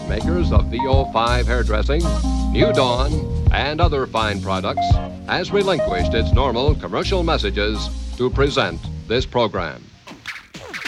makers of VO5 hairdressing, New Dawn, and other fine products, has relinquished its normal commercial messages to present this program.